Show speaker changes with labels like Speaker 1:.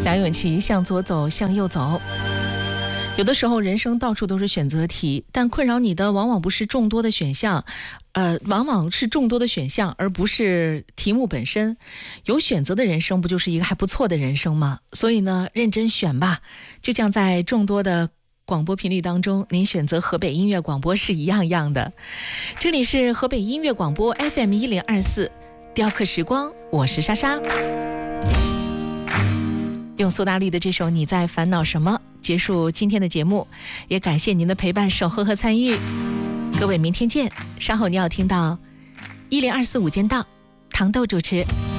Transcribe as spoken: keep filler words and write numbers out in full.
Speaker 1: 梁咏琪，向左走，向右走。有的时候人生到处都是选择题，但困扰你的往往不是众多的选项，呃，往往是众多的选项，而不是题目本身。有选择的人生不就是一个还不错的人生吗？所以呢，认真选吧，就像在众多的广播频率当中，您选择河北音乐广播是一样样的。这里是河北音乐广播 F M 一零二四，雕刻时光，我是莎莎。用苏打绿的这首《你在烦恼什么》结束今天的节目，也感谢您的陪伴、守候和参与。各位，明天见。稍后你要听到一零二四午间档，糖豆主持。